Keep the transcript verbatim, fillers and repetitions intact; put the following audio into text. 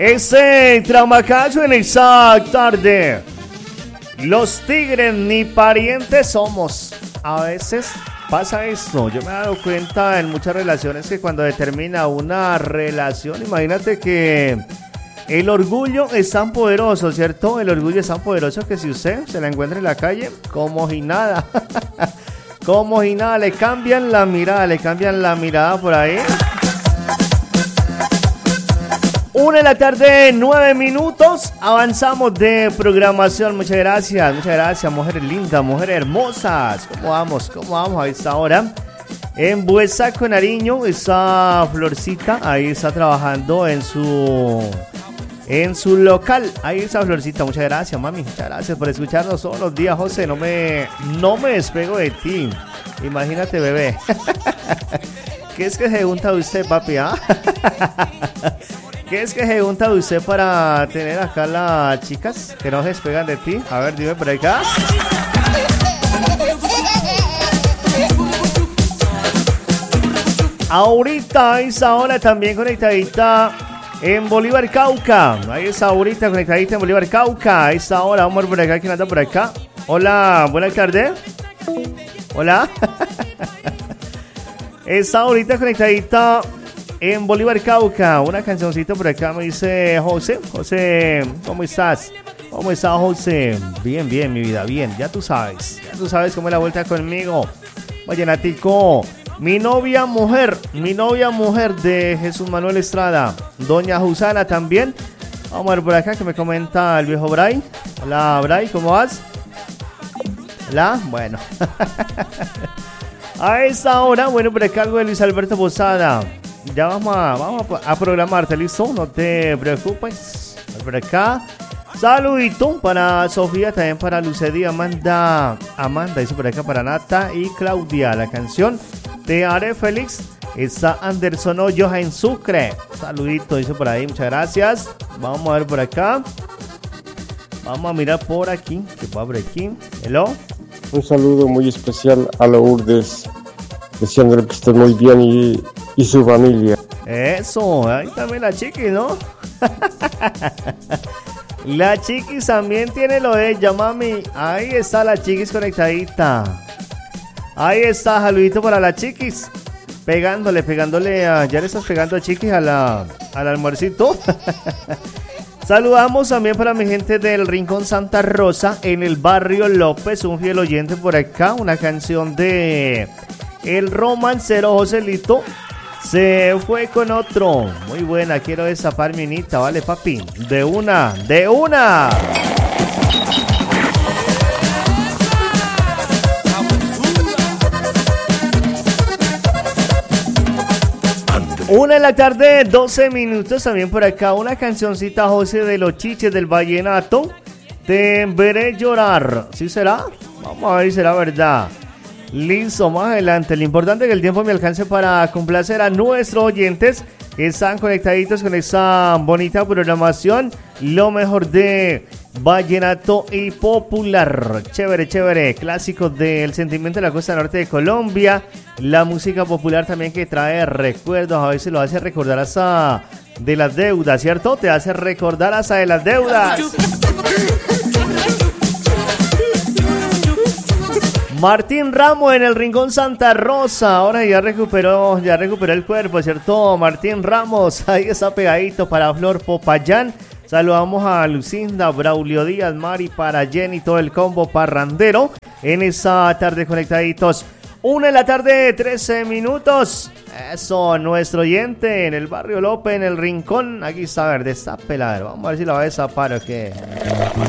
Ese traumacayo en esa tarde. Los tigres ni parientes somos. A veces pasa esto. Yo me he dado cuenta en muchas relaciones que cuando determina una relación, imagínate que el orgullo es tan poderoso, ¿cierto? El orgullo es tan poderoso que si usted se la encuentra en la calle, como si nada. Como si nada, le cambian la mirada, le cambian la mirada por ahí. Una de la tarde, nueve minutos. Avanzamos de programación. Muchas gracias, muchas gracias, mujeres lindas, mujeres hermosas. ¿Cómo vamos? ¿Cómo vamos a esta hora? En Buesaco, Nariño, está Florcita. Ahí está trabajando en su en su local. Ahí está Florcita. Muchas gracias, mami. Muchas gracias por escucharnos todos los días, José. No me, no me despego de ti. Imagínate, bebé. ¿Qué es que se junta usted, papi? ¿Ah? ¿Qué es que se junta usted para tener acá las chicas que no se despegan de ti? A ver, dime por acá. Ahorita, a esa hora también conectadita en Bolívar, Cauca. Ahí está ahorita conectadita en Bolívar, Cauca. A esa hora, vamos a ver por acá. ¿Quién anda por acá? Hola, buenas tardes. Hola. Está ahorita conectadita en Bolívar, Cauca. Una cancioncita por acá me dice José. José, ¿cómo estás? ¿Cómo estás, José? Bien, bien, mi vida, bien. Ya tú sabes. Ya tú sabes cómo es la vuelta conmigo. Vallenatico. Mi novia mujer. Mi novia mujer de Jesús Manuel Estrada. Doña Jusana también. Vamos a ver por acá que me comenta el viejo Bray. Hola, Bray, ¿cómo vas? Hola, bueno. A esta hora, bueno, por acá algo de Luis Alberto Posada. Ya vamos a, vamos a programarte, ¿listo? No te preocupes. Por acá, saludito para Sofía, también para Lucedía, Amanda, Amanda, dice por acá para Nata y Claudia. La canción Te haré feliz. Está Anderson Hoyos en Sucre. Saludito, dice por ahí, muchas gracias. Vamos a ver por acá. Vamos a mirar por aquí. ¿Qué va por aquí? Hello. Un saludo muy especial a Lourdes, deseándole que esté muy bien y, y su familia. Eso, ahí también la chiquis, ¿no? La chiquis también tiene lo de ella, mami. Ahí está la chiquis conectadita. Ahí está, saludito para la chiquis. Pegándole, pegándole a... Ya le estás pegando a chiquis a la, al almuercito. Saludamos también para mi gente del Rincón Santa Rosa en el barrio López, un fiel oyente por acá, una canción de El Romancero. Joselito se fue con otro. Muy buena, quiero esa palminita, vale, papi. De una, de una. Una de la tarde, doce minutos, también por acá una cancioncita, José, de los Chiches del Vallenato. Te veré llorar. ¿Sí será? Vamos a ver si será verdad. Listo, más adelante. Lo importante es que el tiempo me alcance para complacer a nuestros oyentes que están conectaditos con esta bonita programación. Lo mejor de vallenato y popular. Chévere, chévere. Clásicos del sentimiento de la costa norte de Colombia. La música popular también que trae recuerdos. A veces lo hace recordar hasta de las deudas, ¿cierto? Te hace recordar hasta de las deudas. Martín Ramos en el Rincón Santa Rosa. Ahora ya recuperó, ya recuperó el cuerpo, ¿cierto? Martín Ramos, ahí está pegadito para Flor Popayán. Saludamos a Lucinda, Braulio Díaz, Mari, para Jenny, todo el combo parrandero en esa tarde conectaditos. Una de la tarde, trece minutos. Eso, nuestro oyente en el barrio López, en el Rincón. Aquí está, a ver, destapela. Vamos a ver si la va a destapar o qué.